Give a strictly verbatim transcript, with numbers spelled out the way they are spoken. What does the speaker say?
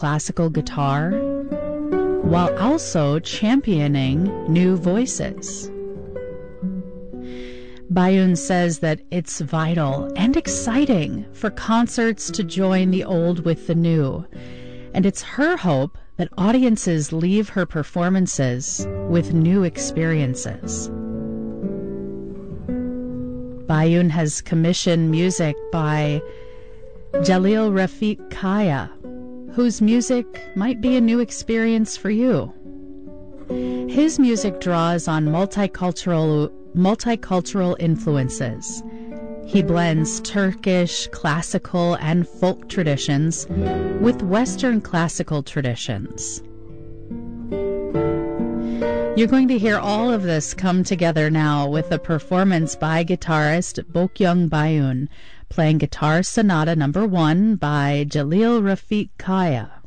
classical guitar, while also championing new voices. Baiyun says that it's vital and exciting for concerts to join the old with the new, and it's her hope that audiences leave her performances with new experiences. Baiyun has commissioned music by Jalil Rafiq Kaya, whose music might be a new experience for you. His music draws on multicultural multicultural influences. He blends Turkish, classical, and folk traditions with Western classical traditions. You're going to hear all of this come together now with a performance by guitarist Bokyung Baiyun, playing Guitar Sonata Number One by Jalil Rafiq Kaya.